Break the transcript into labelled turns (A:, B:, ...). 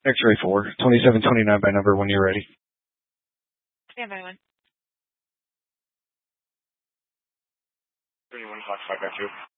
A: X-ray 4, 2729 by number when you're ready.
B: Stand by one.
C: 31 o'clock, 5 by 2.